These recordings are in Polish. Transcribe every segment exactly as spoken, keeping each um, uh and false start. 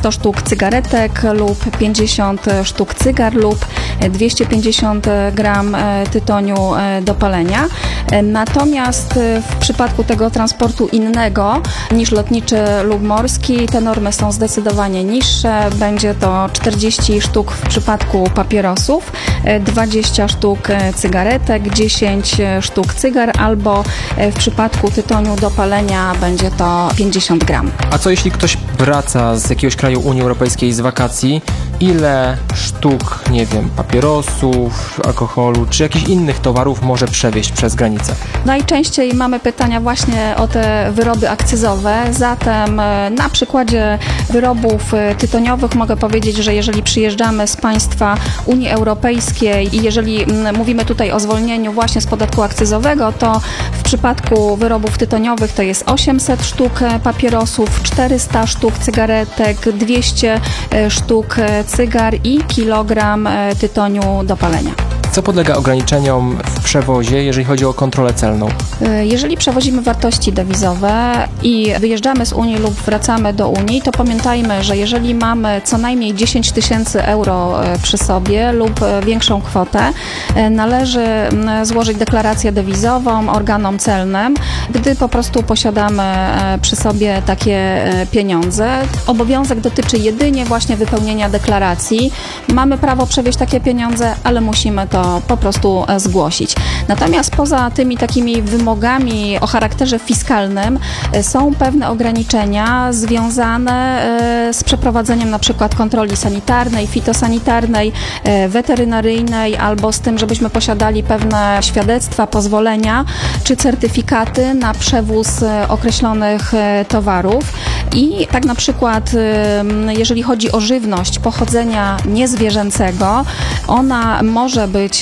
sto sztuk cygaretek lub pięćdziesiąt sztuk cygar lub dwieście pięćdziesiąt gram tytoniu do palenia. Natomiast w przypadku tego transportu innego niż lotniczy lub morski te normy są zdecydowanie niższe. Będzie to czterdzieści sztuk w przypadku papierosów, dwadzieścia sztuk cygaretek, dziesięć sztuk cygar albo w przypadku tytoniu do palenia będzie to pięćdziesiąt gram. A co jeśli ktoś wraca z jakiegoś kraju Unii Europejskiej z wakacji? Ile sztuk, nie wiem, papierosów, alkoholu czy jakichś innych towarów może przewieźć przez granicę? Najczęściej mamy pytania właśnie o te wyroby akcyzowe, zatem na przykładzie wyrobów tytoniowych mogę powiedzieć, że jeżeli przyjeżdżamy z państwa Unii Europejskiej i jeżeli mówimy tutaj o zwolnieniu właśnie z podatku akcyzowego, to w przypadku wyrobów tytoniowych to jest osiemset sztuk papierosów, czterysta sztuk cygaretek, dwieście sztuk cygar i kilogram tytoniu do palenia. Co podlega ograniczeniom w przewozie, jeżeli chodzi o kontrolę celną? Jeżeli przewozimy wartości dewizowe i wyjeżdżamy z Unii lub wracamy do Unii, to pamiętajmy, że jeżeli mamy co najmniej dziesięć tysięcy euro przy sobie lub większą kwotę, należy złożyć deklarację dewizową organom celnym, gdy po prostu posiadamy przy sobie takie pieniądze. Obowiązek dotyczy jedynie właśnie wypełnienia deklaracji. Mamy prawo przewieźć takie pieniądze, ale musimy to po prostu zgłosić. Natomiast poza tymi takimi wymogami o charakterze fiskalnym są pewne ograniczenia związane z przeprowadzeniem na przykład kontroli sanitarnej, fitosanitarnej, weterynaryjnej albo z tym, żebyśmy posiadali pewne świadectwa, pozwolenia czy certyfikaty na przewóz określonych towarów. I tak na przykład jeżeli chodzi o żywność pochodzenia niezwierzęcego, ona może być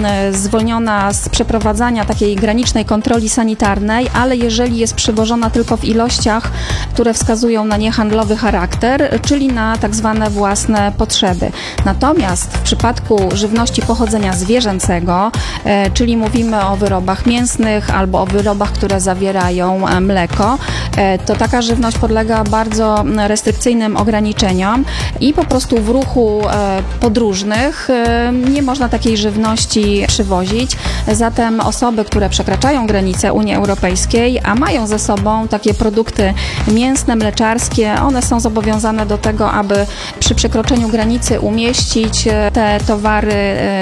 zwolniona z przeprowadzania takiej granicznej kontroli sanitarnej, ale jeżeli jest przywożona tylko w ilościach, które wskazują na niehandlowy charakter, czyli na tak zwane własne potrzeby. Natomiast w przypadku żywności pochodzenia zwierzęcego, czyli mówimy o wyrobach mięsnych albo o wyrobach, które zawierają mleko, to taka żywność podlega bardzo restrykcyjnym ograniczeniom i po prostu w ruchu podróżnych nie można takiej żywności przywozić. Zatem osoby, które przekraczają granicę Unii Europejskiej, a mają ze sobą takie produkty mięsne, mleczarskie, one są zobowiązane do tego, aby przy przekroczeniu granicy umieścić te towary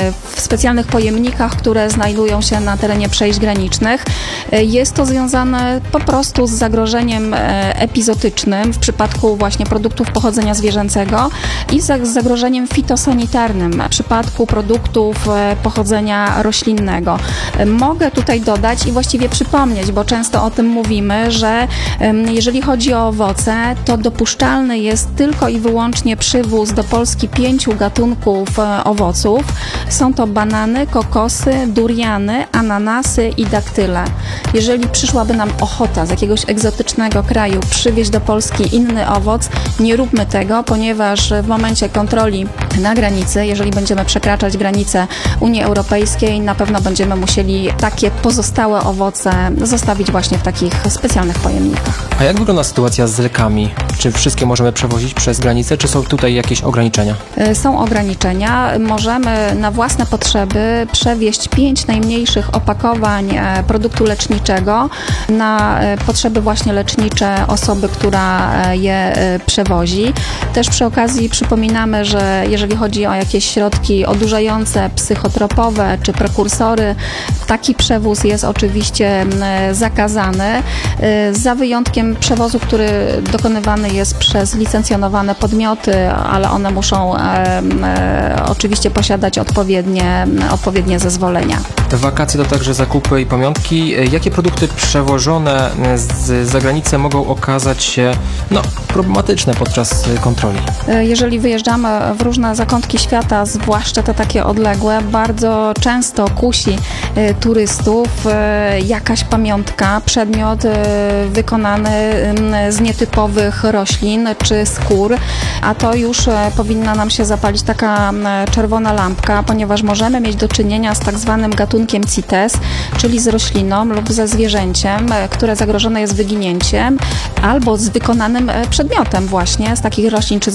w specjalnych pojemnikach, które znajdują się na terenie przejść granicznych. Jest to związane po prostu z zagrożeniem epizotycznym w przypadku właśnie produktów pochodzenia zwierzęcego i z zagrożeniem fitosanitarnym w przypadku produktów pochodzenia roślinnego. Mogę tutaj dodać i właściwie przypomnieć, bo często o tym mówimy, że jeżeli chodzi o owoce, to dopuszczalny jest tylko i wyłącznie przywóz do Polski pięciu gatunków owoców. Są to banany, kokosy, duriany, ananasy i daktyle. Jeżeli przyszłaby nam ochota z jakiegoś egzotycznego kraju przywieźć do Polski inny owoc, nie róbmy tego, ponieważ w momencie kontroli na granicy, jeżeli będziemy przekraczać granicę Unii Europejskiej, na pewno będziemy musieli takie pozostałe owoce zostawić właśnie w takich specjalnych pojemnikach. A jak wygląda sytuacja z lekami? Czy wszystkie możemy przewozić przez granicę, czy są tutaj jakieś ograniczenia? Są ograniczenia. Możemy na własne potrzeby przewieźć pięć najmniejszych opakowań produktu leczniczego na potrzeby właśnie lecznicze osoby, która je przewozi. Też przy okazji przypominamy, że jeżeli chodzi o jakieś środki odurzające, psychotropowe czy prekursory, taki przewóz jest oczywiście zakazany, za wyjątkiem przewozu, który dokonywany jest przez licencjonowane podmioty, ale one muszą e, e, oczywiście posiadać odpowiednie, odpowiednie zezwolenia. Wakacje to także zakupy i pamiątki. Jakie produkty przewożone z zagranicy mogą okazać się no, problematyczne podczas kontroli? Jeżeli wyjeżdżamy w różne zakątki świata, zwłaszcza te takie odległe, bardzo często kusi turystów jakaś pamiątka, przedmiot wykonany z nietypowych roślin czy skór, a to już powinna nam się zapalić taka czerwona lampka, ponieważ możemy mieć do czynienia z tak zwanym gatunkiem CITES, czyli z rośliną lub ze zwierzęciem, które zagrożone jest wyginięciem, albo z wykonanym przedmiotem właśnie z takich roślin czy